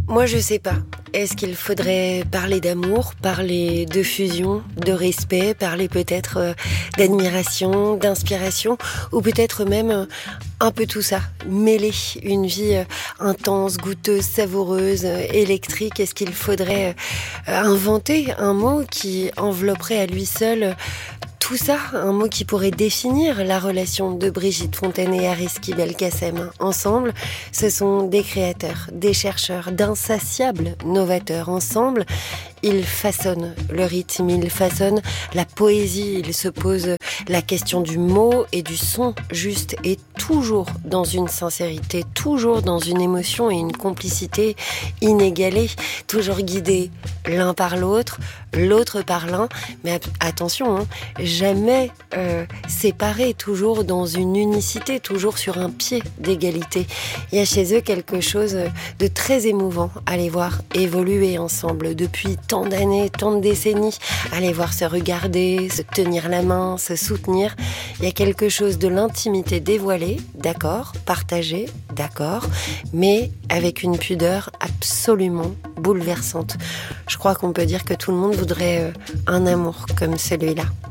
Moi, je sais pas. Est-ce qu'il faudrait parler d'amour, parler de fusion, de respect, parler peut-être d'admiration, d'inspiration, ou peut-être même un peu tout ça, mêler une vie intense, goûteuse, savoureuse, électrique. Est-ce qu'il faudrait inventer un mot qui envelopperait à lui seul tout ça, un mot qui pourrait définir la relation de Brigitte Fontaine et Ariski Belkacem. Ensemble, ce sont des créateurs, des chercheurs, d'insatiables novateurs. Ensemble, ils façonnent le rythme, ils façonnent la poésie, ils se posent la question du mot et du son juste et toujours dans une sincérité, toujours dans une émotion et une complicité inégalée, toujours guidés l'un par l'autre, l'autre par l'un, mais attention, jamais séparés, toujours dans une unicité, toujours sur un pied d'égalité. Il y a chez eux quelque chose de très émouvant à les voir évoluer ensemble depuis tant d'années, tant de décennies, à les voir se regarder, se tenir la main, se soutenir. Il y a quelque chose de l'intimité dévoilée, d'accord, partagée, d'accord, mais avec une pudeur absolument bouleversante. Je crois qu'on peut dire que tout le monde voudrait un amour comme celui-là.